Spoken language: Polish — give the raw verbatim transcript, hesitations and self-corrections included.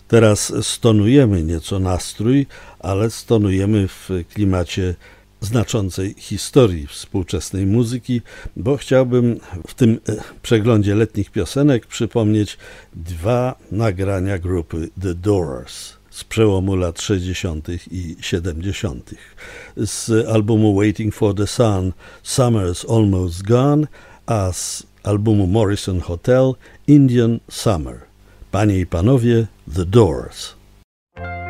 Teraz stonujemy nieco nastrój, ale stonujemy w klimacie znaczącej historii współczesnej muzyki, bo chciałbym w tym przeglądzie letnich piosenek przypomnieć dwa nagrania grupy The Doors z przełomu lat sześćdziesiątych i siedemdziesiątych. Z albumu Waiting for the Sun Summer's Almost Gone, a z albumu Morrison Hotel Indian Summer. Panie i panowie, The Doors.